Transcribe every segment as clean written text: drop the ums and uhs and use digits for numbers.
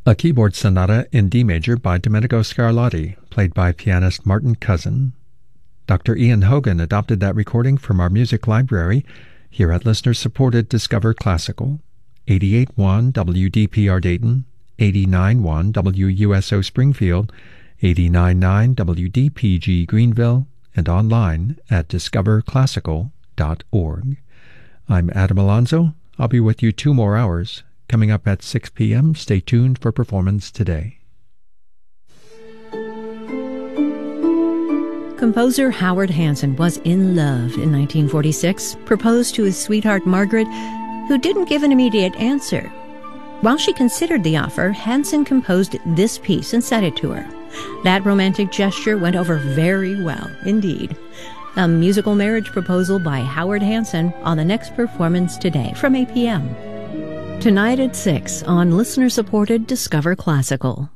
A keyboard sonata in D major by Domenico Scarlatti, played by pianist Martin Cousin. Dr. Ian Hogan adopted that recording from our music library here at listener-supported Discover Classical, 88.1 WDPR Dayton, 89.1 WUSO Springfield, 89.9 WDPG Greenville, and online at discoverclassical.org. I'm Adam Alonzo. I'll be with you 2 more hours. Coming up at 6 p.m., stay tuned for Performance Today. Composer Howard Hanson was in love in 1946, proposed to his sweetheart Margaret, who didn't give an immediate answer. While she considered the offer, Hanson composed this piece and sent it to her. That romantic gesture went over very well indeed. A musical marriage proposal by Howard Hanson on the next Performance Today from 8 p.m. Tonight at 6 on listener-supported Discover Classical.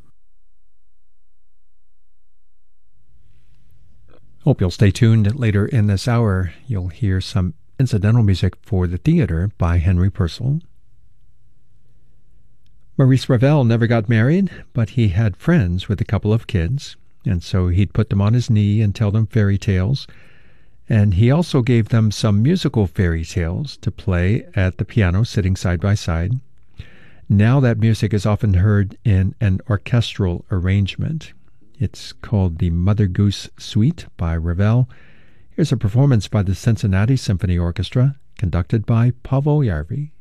Hope you'll stay tuned. Later in this hour, you'll hear some incidental music for the theater by Henry Purcell. Maurice Ravel never got married, but he had friends with a couple of kids, and so he'd put them on his knee and tell them fairy tales. And he also gave them some musical fairy tales to play at the piano, sitting side by side. Now that music is often heard in an orchestral arrangement. It's called the Mother Goose Suite by Ravel. Here's a performance by the Cincinnati Symphony Orchestra, conducted by Paavo Järvi.